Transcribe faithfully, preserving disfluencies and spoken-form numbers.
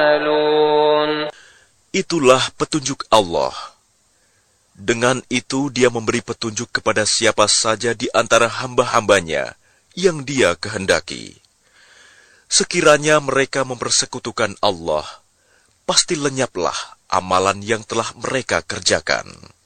Itulah petunjuk Allah. Dengan itu dia memberi petunjuk kepada siapa saja di antara hamba-hambanya yang dia kehendaki. Sekiranya mereka mempersekutukan Allah, pasti lenyaplah amalan yang telah mereka kerjakan.